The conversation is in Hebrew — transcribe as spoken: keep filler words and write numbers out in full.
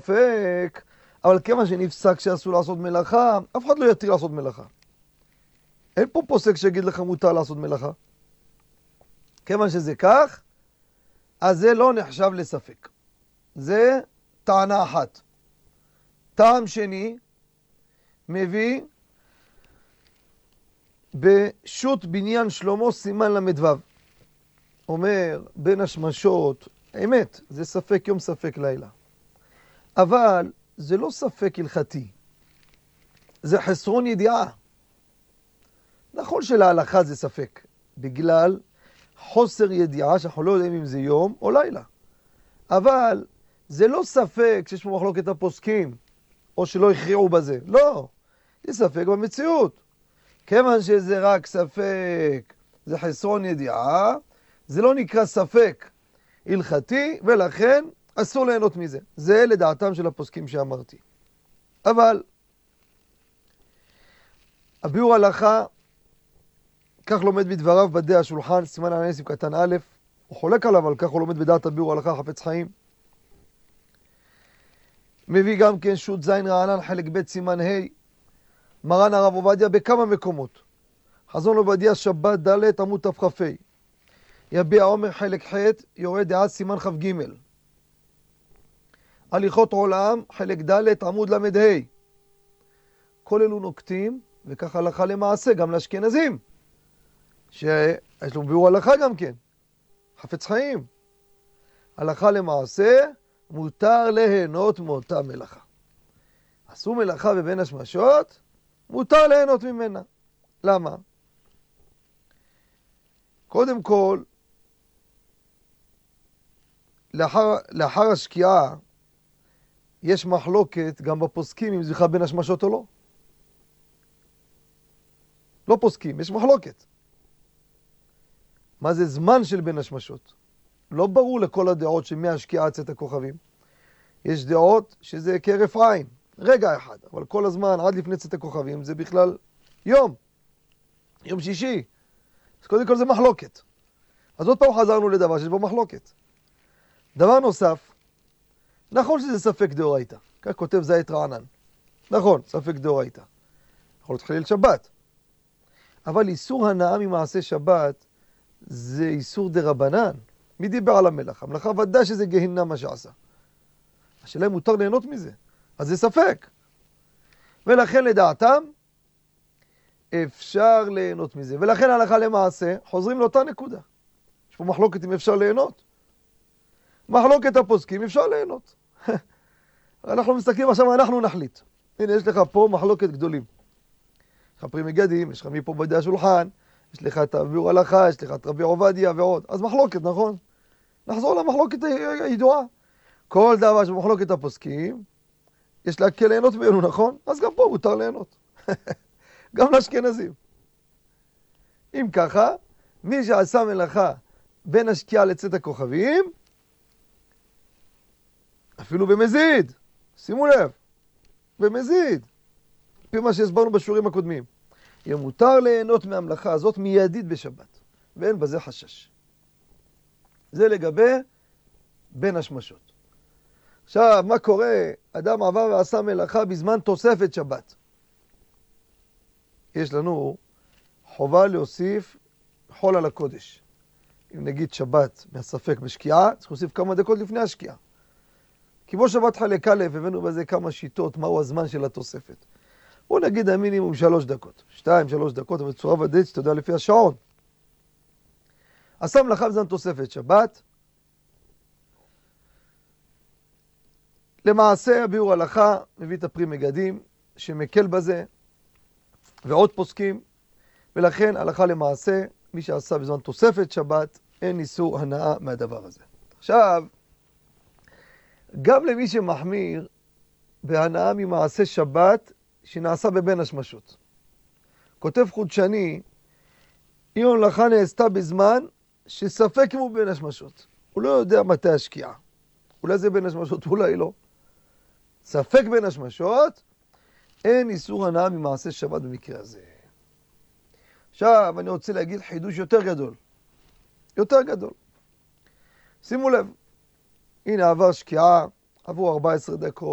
ספק, אבל כמה שנפסק שאסור לעשות מלאכה, אף אחד לא יתיר לעשות מלאכה. אין פה פוסק שיגיד לך מותר לעשות מלאכה. כמה שזה כך, אז זה לא נחשב לספק. זה טענה אחת. טעם שני, מביא בשו"ת בניין שלמה סימן למדוו. אומר, בין השמשות, האמת, זה ספק יום ספק לילה. אבל זה לא ספק הלכתי. זה חסרון ידיעה. נכון שלהלכה זה ספק, בגלל חוסר ידיעה שאנחנו לא יודעים אם זה יום או לילה. אבל זה לא ספק שיש פה מחלוקת הפוסקים, או שלא הכריעו בזה. לא, זה ספק במציאות. כיוון שזה רק ספק, זה חסרון ידיעה, זה לא נקרא ספק הלכתי, ולכן אסור ליהנות מזה. זה לדעתם של הפוסקים שאמרתי. אבל הביאור הלכה, כך לומד בדבריו בדי השולחן, סימן הנסים קטן א', הוא חולק עליו, אבל כך הוא לומד בדעת הביאור הלכה חפץ חיים. מביא גם כן שו"ת זין רענן חלק ב' סימן ה', מרן הרב עובדיה בכמה מקומות. חזון עובדיה שבת ד' עמוד תכ"ה. יביע עומר חלק ח' יורד דעת סימן כ"ג. הליכות עולם חלק ד' עמוד ל"ה. כל אלו נוקטים, וכך הלכה למעשה גם לאשכנזים, שיש לו ביאור הלכה גם כן, חפץ חיים. הלכה למעשה מותר ליהנות מאותה מלאכה. עשו מלאכה בבין השמשות, מותר ליהנות ממנה. למה? קודם כל, לאחר, לאחר השקיעה, יש מחלוקת גם בפוסקים אם זה בין השמשות או לא. לא פוסקים, יש מחלוקת. מה זה זמן של בין השמשות? לא ברור לכל הדעות שמהשקיעה צאת הכוכבים. יש דעות שזה כהרף עין, רגע אחד, אבל כל הזמן עד לפני צאת הכוכבים זה בכלל יום, יום שישי. אז קודם כל זה מחלוקת. אז עוד פעם חזרנו לדבר שיש בו מחלוקת. דבר נוסף, נכון שזה ספק דאורייתא, כך כותב זית רענן. נכון, ספק דאורייתא. יכול להיות חליל שבת. אבל איסור הנאה ממעשה שבת זה איסור דרבנן. מי דיבר על המלאכה? המלאכה ודאי שזה גהינם מה שעשה. השאלה אם מותר ליהנות מזה. אז זה ספק. ולכן לדעתם אפשר ליהנות מזה. ולכן הלכה למעשה חוזרים לאותה נקודה. יש פה מחלוקת אם אפשר ליהנות. מחלוקת הפוסקים אפשר ליהנות. אנחנו מסתכלים עכשיו, אנחנו נחליט. הנה, יש לך פה מחלוקת גדולים. יש לך פרי מגדים, יש לך מפה בדי השולחן, יש לך את הביאור הלכה, יש לך את רבי עובדיה ועוד. אז מחלוקת, נכון? נחזור למחלוקת הידועה. כל דבר שבמחלוקת הפוסקים, יש להקל ליהנות ממנו, נכון? אז גם פה מותר ליהנות. גם לאשכנזים. אם ככה, מי שעשה מלאכה בין השקיעה לצאת הכוכבים, אפילו במזיד, שימו לב, במזיד, לפי מה שהסברנו בשיעורים הקודמים, יהיה מותר ליהנות מהמלאכה הזאת מיידית בשבת, ואין בזה חשש. זה לגבי בין השמשות. עכשיו, מה קורה? אדם עבר ועשה מלאכה בזמן תוספת שבת. יש לנו חובה להוסיף חול על הקודש. אם נגיד שבת מהספק בשקיעה, צריך להוסיף כמה דקות לפני השקיעה. כי בו שבת חלק א', הבאנו בזה כמה שיטות, מהו הזמן של התוספת. בואו נגיד המינימום שלוש דקות. שתיים, שלוש דקות, אבל בצורה ודאית, שאתה יודע לפי השעון. עשה מלאכה בזמן תוספת שבת. למעשה, הביאור הלכה מביא את הפרי מגדים, שמקל בזה, ועוד פוסקים, ולכן הלכה למעשה, מי שעשה בזמן תוספת שבת, אין איסור הנאה מהדבר הזה. עכשיו, גם למי שמחמיר בהנאה ממעשה שבת שנעשה בבין השמשות. כותב חודשני, אם המלאכה נעשתה בזמן שספק אם הוא בין השמשות. הוא לא יודע מתי השקיעה. אולי זה בין השמשות, אולי לא. ספק בין השמשות, אין איסור הנאה ממעשה שבת במקרה הזה. עכשיו אני רוצה להגיד חידוש יותר גדול. יותר גדול. שימו לב. הנה עבר שקיעה, עברו ארבע עשרה דקות.